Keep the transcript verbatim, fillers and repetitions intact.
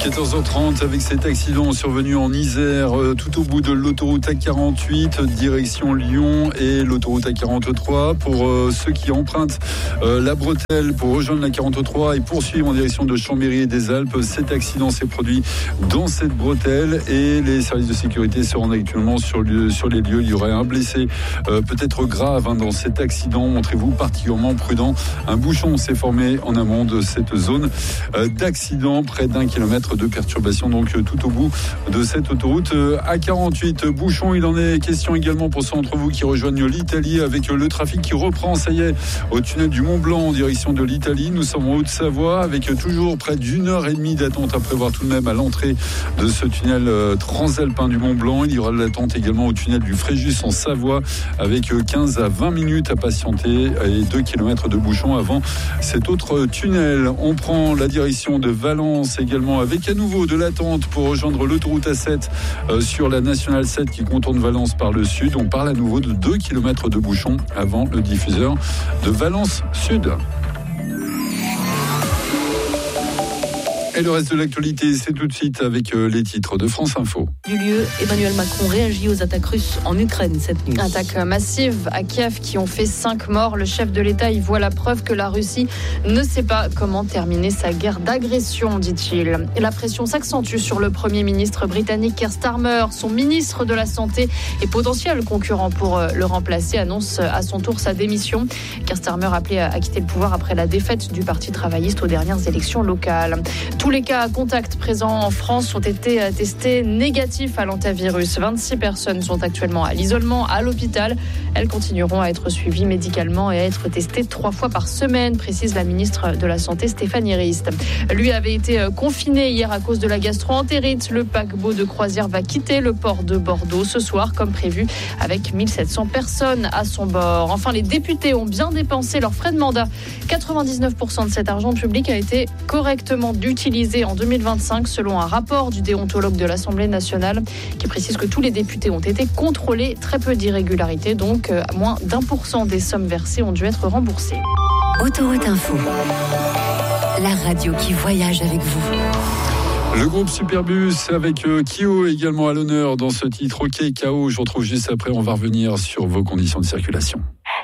quatorze heures trente avec cet accident survenu en Isère, euh, tout au bout de l'autoroute A quarante-huit, direction Lyon, et l'autoroute A quarante-trois. Pour euh, ceux qui empruntent euh, la bretelle pour rejoindre la quarante-trois et poursuivre en direction de Chambéry et des Alpes, cet accident s'est produit dans cette bretelle et les services de sécurité se rendent actuellement sur, le, sur les lieux. Il y aurait un blessé euh, peut-être grave hein, dans cet accident. Montrez-vous particulièrement prudent. Un bouchon s'est formé en amont de cette zone euh, d'accident, près d'un kilomètre de perturbation donc tout au bout de cette autoroute A quarante-huit. Bouchon, il en est question également pour ceux d'entre vous qui rejoignent l'Italie, avec le trafic qui reprend, ça y est, au tunnel du Mont Blanc en direction de l'Italie. Nous sommes en Haute-Savoie avec toujours près d'une heure et demie d'attente à prévoir tout de même à l'entrée de ce tunnel transalpin du Mont Blanc. Il y aura de l'attente également au tunnel du Fréjus en Savoie avec quinze à vingt minutes à patienter et deux kilomètres de bouchon avant cet autre tunnel. On prend la direction de Valence également avec à nouveau de l'attente pour rejoindre l'autoroute A sept euh, sur la nationale sept qui contourne Valence par le sud. On parle à nouveau de deux kilomètres de bouchon avant le diffuseur de Valence Sud. Et le reste de l'actualité, c'est tout de suite avec les titres de France Info. Du lieu, Emmanuel Macron réagit aux attaques russes en Ukraine cette nuit. Attaques massives à Kiev qui ont fait cinq morts. Le chef de l'État y voit la preuve que la Russie ne sait pas comment terminer sa guerre d'agression, dit-il. Et la pression s'accentue sur le Premier ministre britannique Keir Starmer. Son ministre de la Santé et potentiel concurrent pour le remplacer annonce à son tour sa démission. Keir Starmer appelé à quitter le pouvoir après la défaite du Parti travailliste aux dernières élections locales. Tous les cas contacts présents en France ont été testés négatifs à l'antivirus. vingt-six personnes sont actuellement à l'isolement à l'hôpital. Elles continueront à être suivies médicalement et à être testées trois fois par semaine, précise la ministre de la Santé Stéphanie Rist. Lui avait été confiné hier à cause de la gastro-entérite. Le paquebot de croisière va quitter le port de Bordeaux ce soir comme prévu avec mille sept cents personnes à son bord. Enfin, les députés ont bien dépensé leurs frais de mandat. quatre-vingt-dix-neuf pour cent de cet argent public a été correctement utilisé en deux mille vingt-cinq selon un rapport du déontologue de l'Assemblée nationale qui précise que tous les députés ont été contrôlés. Très peu d'irrégularités, donc euh, moins d'un pour cent des sommes versées ont dû être remboursées. Autoroute Info, la radio qui voyage avec vous. Le groupe Superbus avec euh, Kyo également à l'honneur dans ce titre. OK K O, je vous retrouve juste après, on va revenir sur vos conditions de circulation.